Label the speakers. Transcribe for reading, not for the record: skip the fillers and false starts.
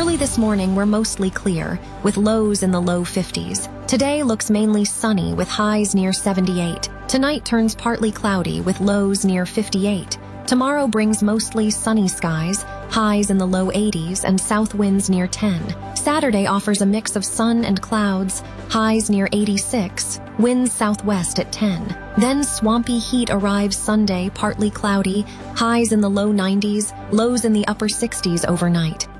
Speaker 1: Early this morning, we're mostly clear, with lows in the low 50s. Today looks mainly sunny, with highs near 78. Tonight turns partly cloudy, with lows near 58. Tomorrow brings mostly sunny skies, highs in the low 80s, and south winds near 10. Saturday offers a mix of sun and clouds, highs near 86, winds southwest at 10. Then swampy heat arrives Sunday, partly cloudy, highs in the low 90s, lows in the upper 60s overnight.